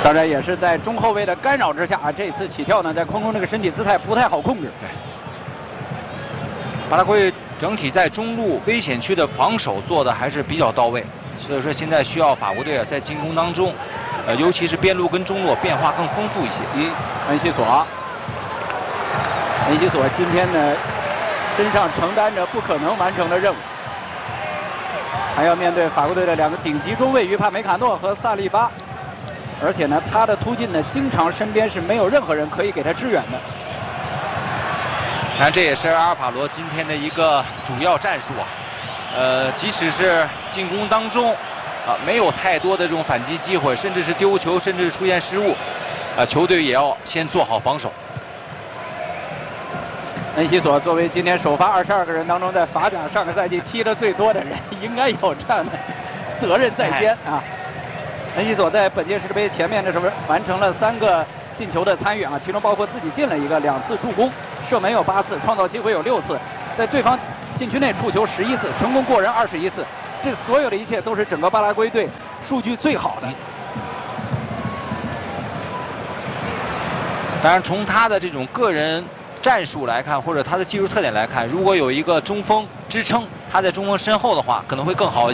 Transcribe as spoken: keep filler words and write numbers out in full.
当然也是在中后卫的干扰之下啊，这次起跳呢，在空中这个身体姿态不太好控制。 对，巴拉圭整体在中路危险区的防守做的还是比较到位，所以说现在需要法国队啊在进攻当中，呃，尤其是边路跟中路变化更丰富一些。 嗯，恩西索，恩西索今天呢，身上承担着不可能完成的任务。 还要面对法国队的两个顶级中卫于帕梅卡诺和萨利巴，而且呢，他的突进呢，经常身边是没有任何人可以给他支援的。 当然，这也是阿尔法罗今天的一个主要战术啊。呃，即使是进攻当中啊，没有太多的这种反击机会，甚至是丢球，甚至出现失误，啊，球队也要先做好防守。 恩西索作为今天首发二十二个人当中，在法甲上个赛季踢得最多的人，应该有这样的责任在肩啊。恩西索在本届世界杯前面的时候完成了三个进球的参与啊，其中包括自己进了一个，两次助攻，射门有八次，创造机会有六次，在对方禁区内触球十一次，成功过人二十一次，这所有的一切都是整个巴拉圭队数据最好的。 当然，从他的这种个人 战术来看，或者他的技术特点来看，如果有一个中锋支撑，他在中锋身后的话，可能会更好一些。